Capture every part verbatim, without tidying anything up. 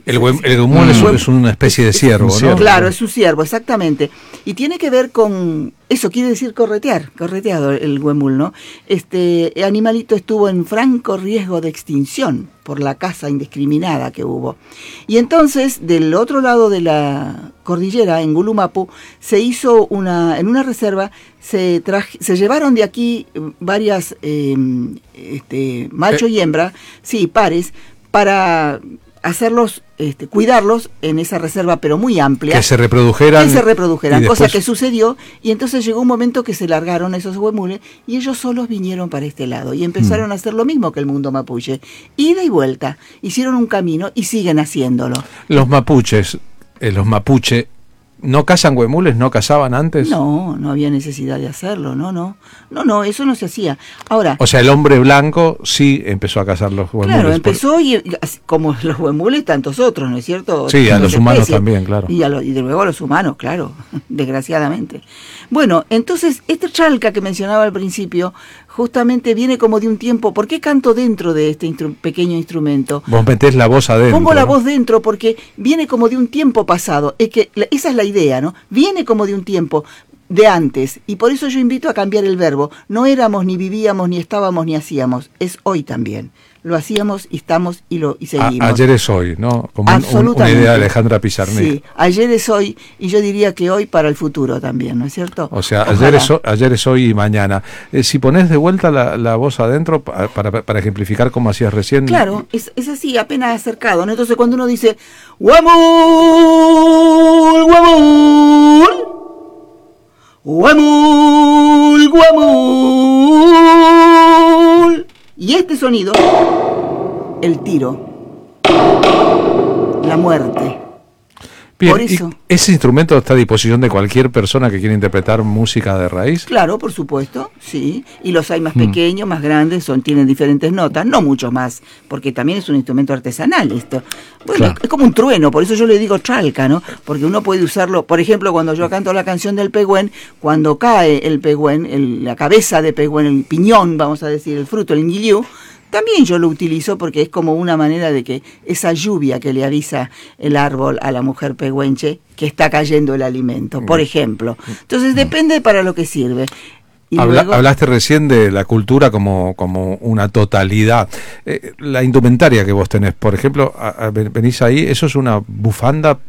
El, hue, el huemul mm. es, es una especie de ciervo, ¿no? Claro, es un ciervo, exactamente. Y tiene que ver con, eso quiere decir corretear, correteado el huemul, ¿no? Este animalito estuvo en franco riesgo de extinción por la caza indiscriminada que hubo. Y entonces, del otro lado de la cordillera, en Gulumapu, se hizo una, en una reserva, se, traje, se llevaron de aquí varias, eh, este, macho y hembra, sí, pares, para hacerlos, este, cuidarlos en esa reserva, pero muy amplia. Que se reprodujeran. Que se reprodujeran, después... cosa que sucedió, y entonces llegó un momento que se largaron esos huemules, y ellos solos vinieron para este lado, y empezaron mm. a hacer lo mismo que el mundo mapuche, ida y vuelta, hicieron un camino, y siguen haciéndolo. Los mapuches, eh, los mapuche, ¿no cazan huemules? ¿No cazaban antes? No, no había necesidad de hacerlo, no, no. No, no, eso no se hacía. Ahora, o sea, el hombre blanco sí empezó a cazar los huemules. Claro, empezó por... y como los huemules tantos otros, ¿no es cierto? Sí, a los humanos especies. También, claro. Y, a lo, y de luego a los humanos, claro, desgraciadamente. Bueno, entonces, este chalca que mencionaba al principio, justamente viene como de un tiempo. ¿Por qué canto dentro de este instru- pequeño instrumento? Vos metés la voz adentro. Pongo la ¿no? voz dentro porque viene como de un tiempo pasado. Es que la, esa es la idea, ¿no? Viene como de un tiempo de antes, y por eso yo invito a cambiar el verbo. No éramos, ni vivíamos, ni estábamos, ni hacíamos. Es hoy también. Lo hacíamos y estamos y lo y seguimos. A, ayer es hoy, ¿no? Como un, una idea de Alejandra Pizarnik. Sí, ayer es hoy, y yo diría que hoy para el futuro también, ¿no es cierto? O sea, ayer es, ayer es hoy y mañana. Eh, si pones de vuelta la, la voz adentro, para, para, para ejemplificar cómo hacías recién. Claro, es, es así, apenas acercado, ¿no? Entonces cuando uno dice ¡Huemul! ¡Huemul! ¡Huemul! ¡Huemul! Y este sonido, el tiro, la muerte. Bien, por eso, ¿y ese instrumento está a disposición de cualquier persona que quiera interpretar música de raíz? Claro, por supuesto, sí. Y los hay más mm. pequeños, más grandes, son tienen diferentes notas, no mucho más, porque también es un instrumento artesanal esto. Bueno, claro. Es como un trueno, por eso yo le digo chalca, ¿no? Porque uno puede usarlo, por ejemplo, cuando yo canto la canción del pehuen, cuando cae el pehuen, el, la cabeza de pehuen, el piñón, vamos a decir, el fruto, el ñiliú, también yo lo utilizo porque es como una manera de que esa lluvia que le avisa el árbol a la mujer pehuenche que está cayendo el alimento, por ejemplo. Entonces depende para lo que sirve. Y Habla, luego... Hablaste recién de la cultura como, como una totalidad. Eh, la indumentaria que vos tenés, por ejemplo, a, a, venís ahí, eso es una bufanda.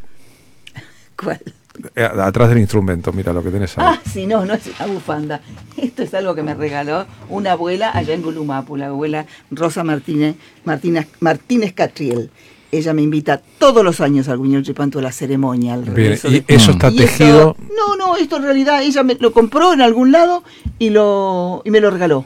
¿Cuál? Atrás del instrumento, mira lo que tenés ahí. Ah, sí, no, no es una bufanda. Esto es algo que me regaló una abuela allá en Gulumapu, la abuela Rosa Martínez, Martínez, Martínez Catriel. Ella me invita todos los años al Guiñol Chipanto a la ceremonia. Al Bien, ¿y de... eso está y tejido? Esto, no, no, esto en realidad ella me lo compró en algún lado y, lo, y me lo regaló.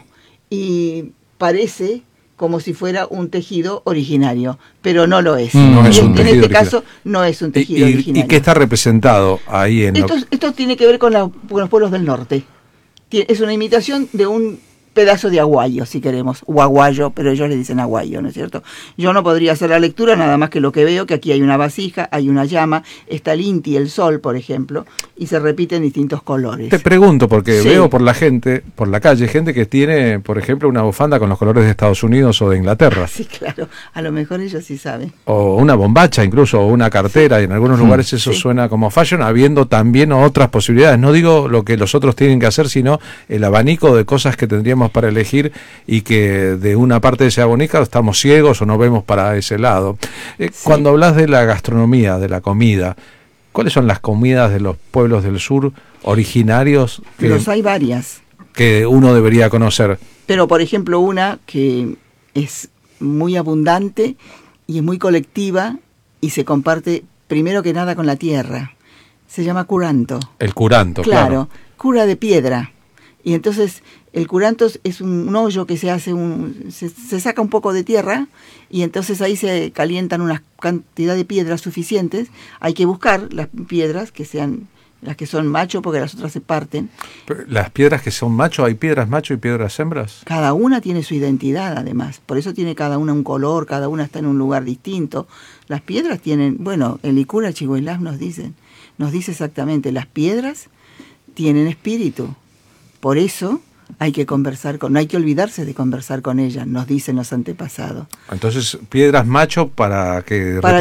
Y parece como si fuera un tejido originario, pero no lo es. No es en, un en tejido este original. caso no es un tejido ¿Y, y, originario. ¿Y qué está representado ahí en esto, lo... esto tiene que ver con, la, con los pueblos del norte. Es una imitación de un pedazo de aguayo, si queremos, o aguayo, pero ellos le dicen aguayo, ¿no es cierto? Yo no podría hacer la lectura, nada más que lo que veo, que aquí hay una vasija, hay una llama, está el inti, el sol, por ejemplo, y se repiten distintos colores. Te pregunto, porque sí. veo por la gente, por la calle, gente que tiene, por ejemplo, una bufanda con los colores de Estados Unidos o de Inglaterra. Sí, claro, a lo mejor ellos sí saben. O una bombacha incluso, o una cartera, y en algunos sí. lugares eso sí. suena como fashion, habiendo también otras posibilidades. No digo lo que los otros tienen que hacer, sino el abanico de cosas que tendríamos para elegir y que de una parte de ese abanico estamos ciegos o no vemos para ese lado. Eh, sí. Cuando hablas de la gastronomía, de la comida, ¿cuáles son las comidas de los pueblos del sur originarios? Que, los hay varias. Que uno debería conocer. Pero, por ejemplo, una que es muy abundante y es muy colectiva y se comparte primero que nada con la tierra. Se llama curanto. El curanto, claro. Claro, cura de piedra. Y entonces el curanto es un, un hoyo que se hace, un, se, se saca un poco de tierra y entonces ahí se calientan una cantidad de piedras suficientes. Hay que buscar las piedras que sean las que son macho porque las otras se parten. ¿Las piedras que son macho, hay piedras macho y piedras hembras? Cada una tiene su identidad además, por eso tiene cada una un color, cada una está en un lugar distinto. Las piedras tienen, bueno, el Licura Chihuahua nos dicen, nos dice exactamente, las piedras tienen espíritu. Por eso hay que conversar con, no hay que olvidarse de conversar con ellas, nos dicen los antepasados. Entonces, piedras macho para que... Para